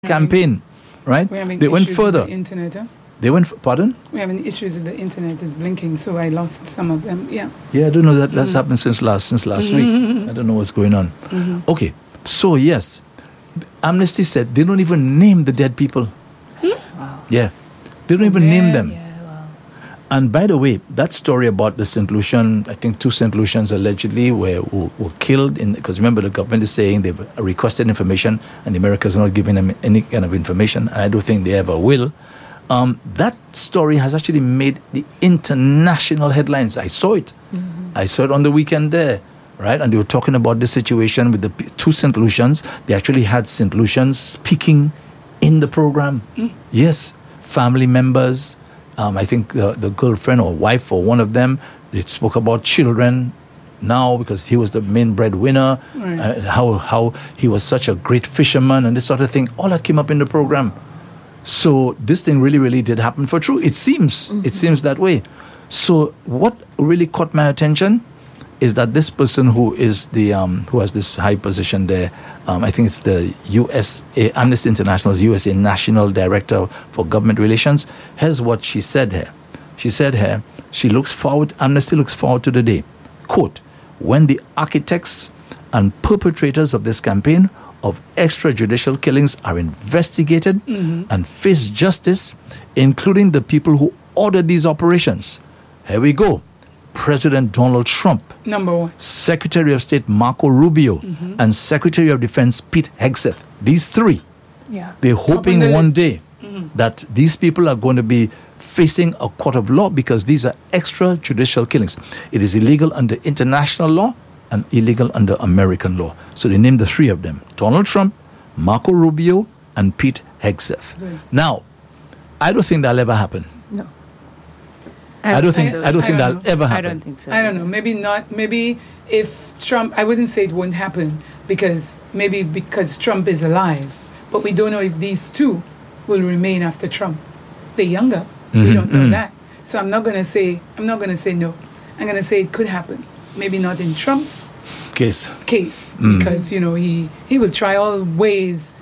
campaign, right? They went further. With the internet, huh? They went. Pardon? We're having issues with the internet. It's blinking, so I lost some of them. Yeah. Yeah, I don't know that that's happened since last week. I don't know what's going on. Okay, so yes, Amnesty said they don't even name the dead people. Wow. Yeah, they don't even name them. Yeah, wow. And by the way, that story about the St. Lucian, I think 2 St. Lucians allegedly were killed because remember the government is saying they've requested information and the Americans are not giving them any kind of information. And I don't think they ever will. That story has actually made the international headlines. I saw it. I saw it on the weekend there, right? And they were talking about this situation with the 2 St. Lucians. They actually had St. Lucians speaking in the program. Yes, family members. I think the girlfriend or wife or one of them, they spoke about children now because he was the main breadwinner, Right. how he was such a great fisherman and this sort of thing. All that came up in the program. So this thing really, really did happen for true. It seems that way. So what really caught my attention is that this person who is the who has this high position there, I think it's the USA Amnesty International's USA National Director for Government Relations. Here's what she said here. She said here, Amnesty looks forward to the day, quote, when the architects and perpetrators of this campaign of extrajudicial killings are investigated and face justice, including the people who ordered these operations. Here we go. President Donald Trump, Number 1. Secretary of State Marco Rubio, and Secretary of Defense Pete Hegseth. These 3, Yeah. they're hoping the one list. day that these people are going to be facing a court of law because these are extrajudicial killings. It is illegal under international law and illegal under American law. So they named the 3 of them: Donald Trump, Marco Rubio, and Pete Hegseth. Right. Now, I don't think that'll ever happen. No. I don't think so. that'll know. ever happen. I don't think so. I don't know. Maybe not. Maybe if Trump, I wouldn't say it wouldn't happen because Trump is alive. But we don't know if these 2 will remain after Trump. They're younger. We don't know that. So I'm not going to say no. I'm going to say it could happen. Maybe not in Trump's Case. because he will try all ways,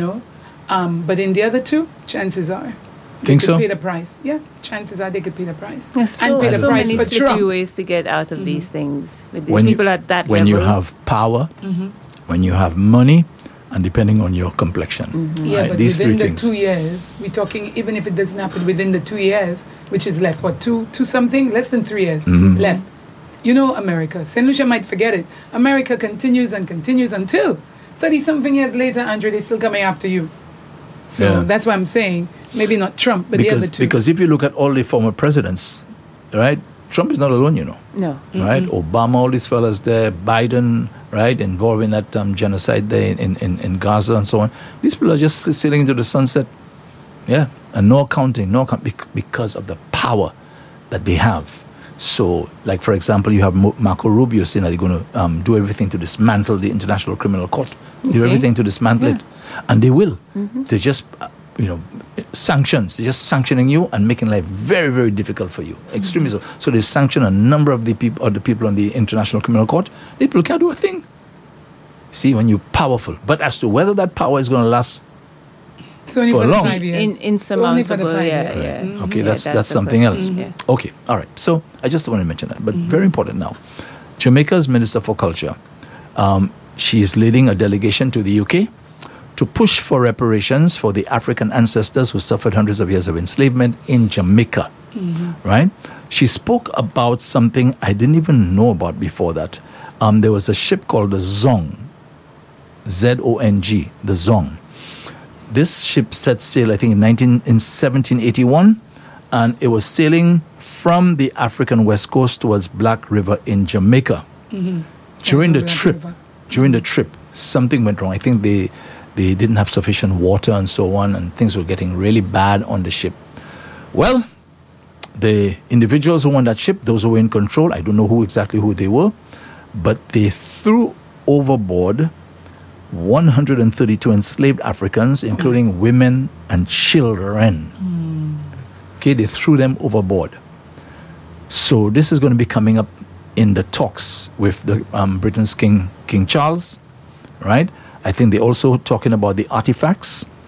but in the other 2, chances are they Think could so? pay the price. Yeah, chances are they could pay the price There's and pay the so price many for slippery Trump. ways to get out of these things with the When you- people at that When level. you have power, when you have money, and depending on your complexion. Yeah, Right? but These 3 within the things. 2 years, we're talking, even if it doesn't happen within the 2 years, which is left, what, two something? Less than 3 years left. America. St. Lucia might forget it. America continues and continues until 30-something years later, Andre, they're still coming after you. So Yeah. that's why I'm saying, maybe not Trump, but the other 2. Because if you look at all the former presidents, right, Trump is not alone, No. right? Obama, all these fellas there, Biden, right, involved in that genocide there in Gaza and so on. These people are just sailing into the sunset, yeah, and no accounting, because of the power that they have. So, like, for example, you have Marco Rubio saying that they're going to do everything to dismantle the International Criminal Court. Do everything to dismantle it. And they will. They just, sanctions. They're just sanctioning you and making life very, very difficult for you. Extremely so. So they sanction a number of the people on the International Criminal Court. People can't do a thing. See, when you're powerful. But as to whether that power is going to last it's only for for the long. 5 years. Insurmountable, Only for the 5 yeah, years. yeah. Okay, Yeah, that's the something else. question. Yeah. Okay, all right. So I just want to mention that, but very important now. Jamaica's Minister for Culture, she is leading a delegation to the UK to push for reparations for the African ancestors who suffered hundreds of years of enslavement in Jamaica. Right? She spoke about something I didn't even know about before that. There was a ship called the Zong, Z-O-N-G, the Zong. This ship set sail, I think, in 1781, and it was sailing from the African west coast towards Black River in Jamaica. During the trip, something went wrong. I think they didn't have sufficient water and so on, and things were getting really bad on the ship. Well, the individuals who were on that ship, those who were in control, I don't know exactly who they were, but they threw overboard 132 enslaved Africans, including women and children. Okay, they threw them overboard. So this is going to be coming up in the talks with the Britain's King Charles, right? I think they're also talking about the artifacts